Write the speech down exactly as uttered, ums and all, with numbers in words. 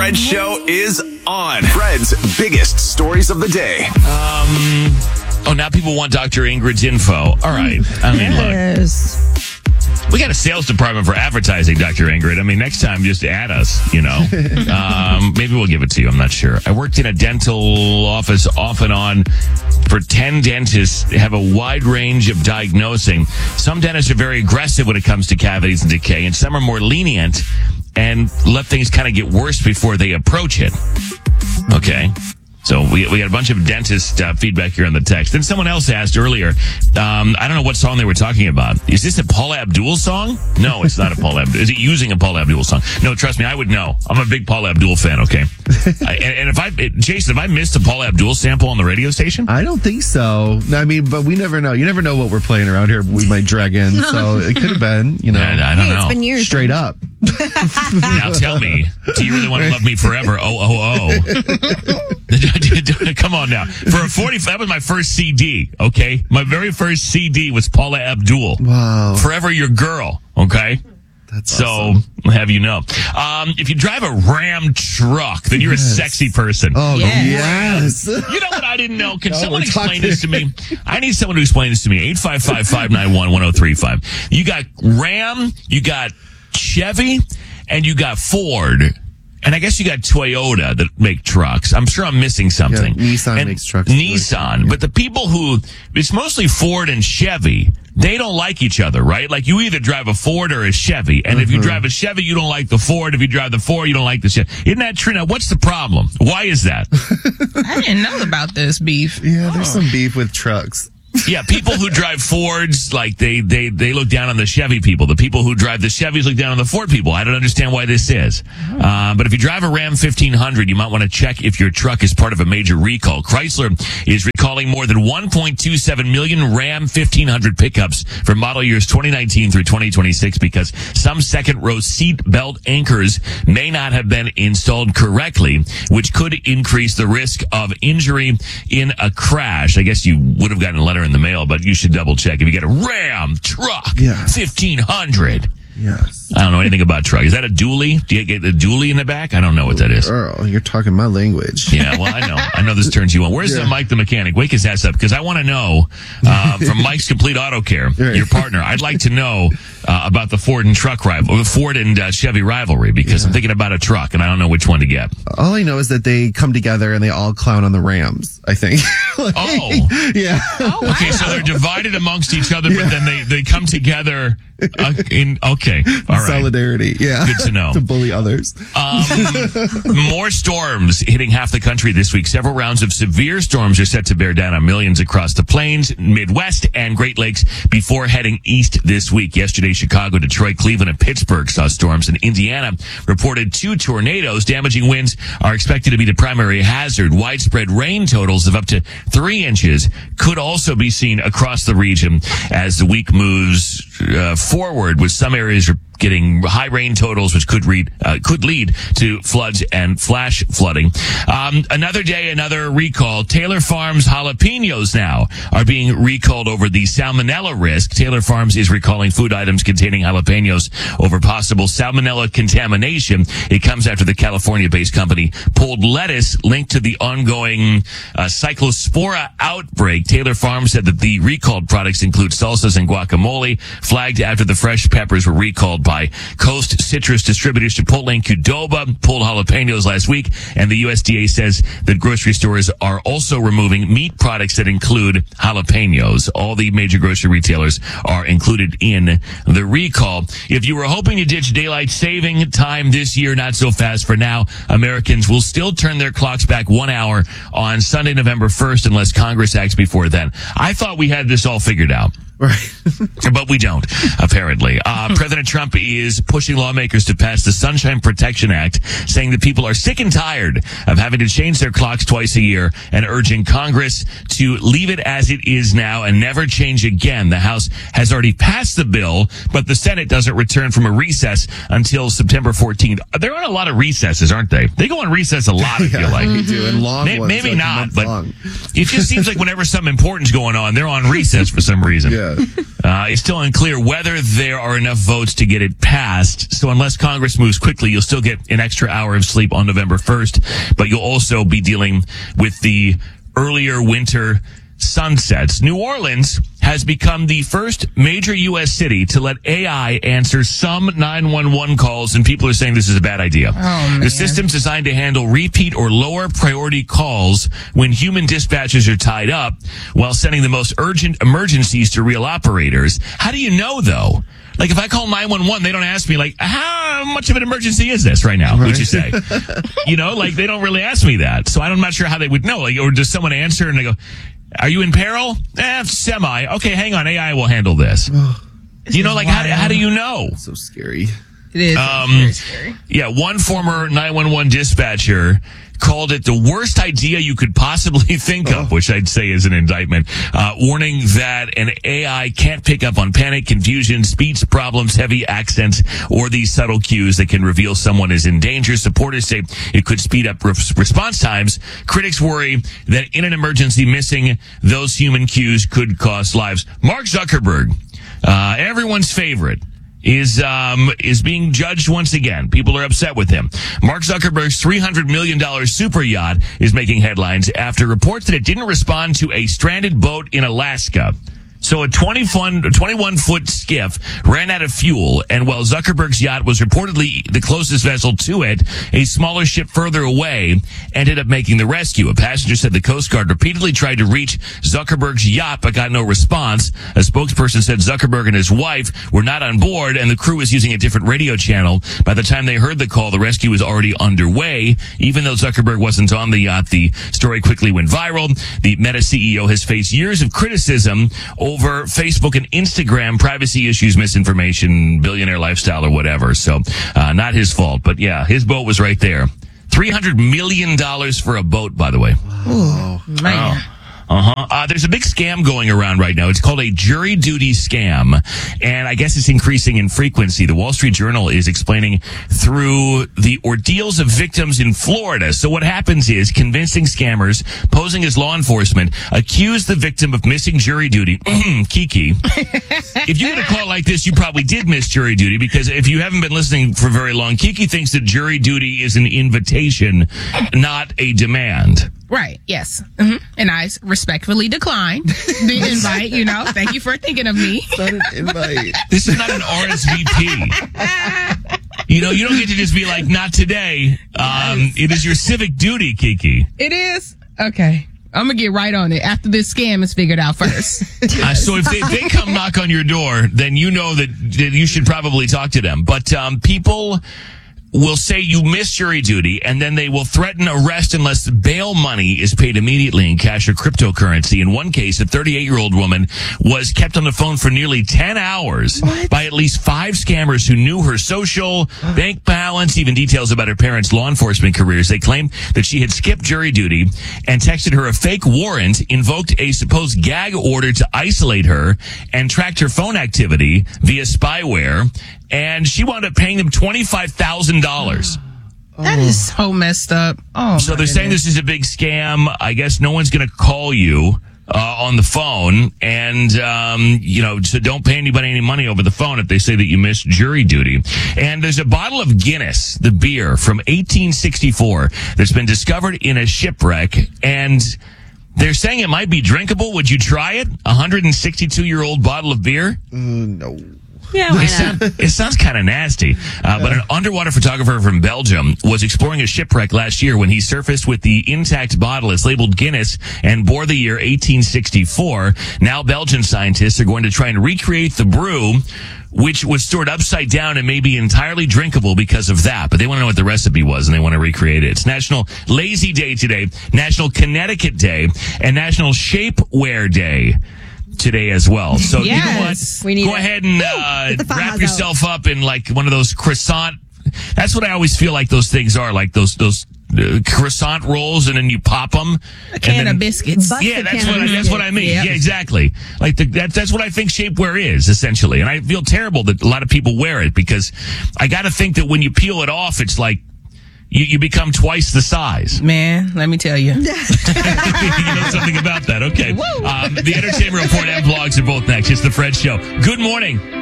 Fred Show is on. Fred's biggest stories of the day. Um. Oh, now people want Doctor Ingrid's info. All right. I mean, Yes. look. We got a sales department for advertising, Doctor Ingrid. I mean, next time, just add us, you know. um, maybe we'll give it to you. I'm not sure. I worked in a dental office off and on for ten dentists. They have a wide range of diagnosing. Some dentists are very aggressive when it comes to cavities and decay, and some are more lenient and let things kind of get worse before they approach it. Okay. So we we got a bunch of dentist uh, feedback here on the text. Then someone else asked earlier, um, I don't know what song they were talking about. Is this a Paula Abdul song? No, it's not a Paula Abdul. Is it using a Paula Abdul song? No, trust me, I would know. I'm a big Paula Abdul fan, okay? I, and, and if I, Jason, have I missed a Paula Abdul sample on the radio station? I don't think so. I mean, but we never know. You never know what we're playing around here. We might drag in. So it could have been, you know. I, I don't Hey, know. it's been years. Straight up. Now tell me, do you really want to love me forever? Oh, oh, oh. Come on now. For a forty, that was my first C D, okay? My very first C D was Paula Abdul. Wow. Forever Your Girl, okay? That's So, awesome. have you know. Um, if you drive a Ram truck, then you're Yes. a sexy person. Oh, Yes. yes. You know what I didn't know? Can No, someone we're explain talking- this to me? I need someone to explain this to me. eight five five, five nine one, one oh three five. You got Ram, you got Chevy, and you got Ford. And I guess you got Toyota that make trucks. I'm sure I'm missing something. Yeah, Nissan and makes trucks. Nissan. But the people who, it's mostly Ford and Chevy. They don't like each other, right? Like you either drive a Ford or a Chevy. And if you drive a Chevy, you don't like the Ford. If you drive the Ford, you don't like the Chevy. Isn't that true? Now, what's the problem? Why is that? I didn't know about this beef. Yeah, there's some beef with trucks. Yeah, people who drive Fords, like they, they, they look down on the Chevy people. The people who drive the Chevys look down on the Ford people. I don't understand why this is. Uh, but if you drive a Ram fifteen hundred, you might want to check if your truck is part of a major recall. Chrysler is recalling more than one point two seven million Ram fifteen hundred pickups for model years twenty nineteen through twenty twenty-six because some second row seat belt anchors may not have been installed correctly, which could increase the risk of injury in a crash. I guess you would have gotten a letter in the mail, but you should double check. If you get a Ram truck, Yes. fifteen hundred. Yes. I don't know anything about truck. Is that a dually? Do you get the dually in the back? I don't know what that is. Girl, you're talking my language. Yeah, well, I know. I know this turns you on. Where's Yeah. the Mike the mechanic? Wake his ass up because I want to know uh, from Mike's Complete Auto Care, Right. your partner. I'd like to know uh, about the Ford and truck rival, or the Ford and uh, Chevy rivalry because I'm thinking about a truck and I don't know which one to get. All I know is that they come together and they all clown on the Rams, I think. Like, Oh. yeah. Okay, so they're divided amongst each other, but then they, they come together uh, in, okay, all right. Solidarity. Yeah. Good to know. to bully others. Um, more storms hitting half the country this week. Several rounds of severe storms are set to bear down on millions across the plains, Midwest, and Great Lakes before heading east this week. Yesterday, Chicago, Detroit, Cleveland, and Pittsburgh saw storms, and Indiana reported two tornadoes. Damaging winds are expected to be the primary hazard. Widespread rain totals of up to three inches could also be seen across the region as the week moves uh, forward, with some areas getting high rain totals, which could read uh, could lead to floods and flash flooding. Um, another day, another recall. Taylor Farms jalapenos now are being recalled over the salmonella risk. Taylor Farms is recalling food items containing jalapenos over possible salmonella contamination. It comes after the California-based company pulled lettuce linked to the ongoing uh, cyclospora outbreak. Taylor Farms said that the recalled products include salsas and guacamole, flagged after the fresh peppers were recalled by Coast Citrus distributors Chipotle and Qdoba pulled jalapenos last week, and the U S D A says that grocery stores are also removing meat products that include jalapenos. All the major grocery retailers are included in the recall. If you were hoping to ditch daylight saving time this year, not so fast for now. Americans will still turn their clocks back one hour on Sunday, November first, unless Congress acts before then. I thought we had this all figured out. Right. But we don't, apparently. Uh, President Trump is pushing lawmakers to pass the Sunshine Protection Act, saying that people are sick and tired of having to change their clocks twice a year, and urging Congress to leave it as it is now and never change again. The House has already passed the bill, but the Senate doesn't return from a recess until September fourteenth. They're on a lot of recesses, aren't they? They go on recess a lot, I feel like. They do, and long May- ones, Maybe like not, months but long. it just seems like whenever something important's going on, they're on recess for some reason. Yeah. Uh, it's still unclear whether there are enough votes to get it passed. So unless Congress moves quickly, you'll still get an extra hour of sleep on November first. But you'll also be dealing with the earlier winter sunsets. New Orleans has become the first major U S city to let A I answer some nine one one calls, and people are saying this is a bad idea. Oh, man. The system's designed to handle repeat or lower priority calls when human dispatchers are tied up while sending the most urgent emergencies to real operators. How do you know, though? Like, if I call nine one one, they don't ask me, like, how much of an emergency is this right now, right. would you say? You know, like, they don't really ask me that. So I'm not sure how they would know. Like, or does someone answer and they go, are you in peril? Eh, semi. Okay, hang on. A I will handle this. You know, like, how, how do you know? So scary. It is Um, very scary. Yeah, one former nine one one dispatcher called it the worst idea you could possibly think of, which I'd say is an indictment, uh, warning that an A I can't pick up on panic, confusion, speech problems, heavy accents, or these subtle cues that can reveal someone is in danger. Supporters say it could speed up re- response times. Critics worry that in an emergency, missing those human cues could cost lives. Mark Zuckerberg, uh, everyone's favorite, is um is being judged once again. People are upset with him. Mark Zuckerberg's three hundred million dollars super yacht is making headlines after reports that it didn't respond to a stranded boat in Alaska. So a twenty-one foot skiff ran out of fuel, and while Zuckerberg's yacht was reportedly the closest vessel to it, a smaller ship further away ended up making the rescue. A passenger said the Coast Guard repeatedly tried to reach Zuckerberg's yacht but got no response. A spokesperson said Zuckerberg and his wife were not on board, and the crew was using a different radio channel. By the time they heard the call, the rescue was already underway. Even though Zuckerberg wasn't on the yacht, the story quickly went viral. The Meta C E O has faced years of criticism over Facebook and Instagram privacy issues, misinformation, billionaire lifestyle, or whatever. So, uh, not his fault. But yeah, his boat was right there. three hundred million dollars for a boat, by the way. Oh, man. Oh. Uh-huh. Uh, there's a big scam going around right now. It's called a jury duty scam, and I guess it's increasing in frequency. The Wall Street Journal is explaining through the ordeals of victims in Florida. So what happens is convincing scammers posing as law enforcement accuse the victim of missing jury duty. Kiki. If you get a call like this, you probably did miss jury duty, because if you haven't been listening for very long, Kiki thinks that jury duty is an invitation, not a demand. Right, yes. Mm-hmm. And I respectfully declined the invite, you know. Thank you for thinking of me. Not an invite. This is not an R S V P. You know, you don't get to just be like, not today. Um, it is your civic duty, Kiki. It is? Okay. I'm going to get right on it after this scam is figured out first. Uh, so if they, if they come knock on your door, then you know that, that you should probably talk to them. But um, people will say you missed jury duty, and then they will threaten arrest unless bail money is paid immediately in cash or cryptocurrency. In one case, a thirty-eight-year-old woman was kept on the phone for nearly ten hours what? by at least five scammers who knew her social, bank balance, even details about her parents' law enforcement careers. They claimed that she had skipped jury duty and texted her a fake warrant, invoked a supposed gag order to isolate her, and tracked her phone activity via spyware. And she wound up paying them twenty-five thousand dollars. That is so messed up. Oh, so they're saying this is a big scam. I guess no one's going to call you uh, on the phone. And, um, you know, so don't pay anybody any money over the phone if they say that you missed jury duty. And there's a bottle of Guinness, the beer from eighteen sixty-four, that's been discovered in a shipwreck. And they're saying it might be drinkable. Would you try it? A one hundred sixty-two-year-old bottle of beer? Uh, no. Yeah, why It, sound, it sounds kind of nasty. Uh, but an underwater photographer from Belgium was exploring a shipwreck last year when he surfaced with the intact bottle. It's labeled Guinness and bore the year eighteen sixty-four. Now Belgian scientists are going to try and recreate the brew, which was stored upside down and may be entirely drinkable because of that. But they want to know what the recipe was, and they want to recreate it. It's National Lazy Day today, National Connecticut Day, and National Shapewear Day today as well. So yes. you know what? We need Go it. ahead and uh, Get the wrap fajas yourself up in like one of those croissant. That's what I always feel like those things are, like those those uh, croissant rolls, and then you pop them. A can and then, of biscuits. Busted Yeah, that's can what of I, that's biscuits. what I mean. Yeah. Yeah, exactly. Like the, that, that's what I think shapewear is essentially, and I feel terrible that a lot of people wear it, because I got to think that when you peel it off, it's like you, you become twice the size. Man, let me tell you. You know something about that. Okay. Um, the Entertainment Report and vlogs are both next. It's The Fred Show. Good morning.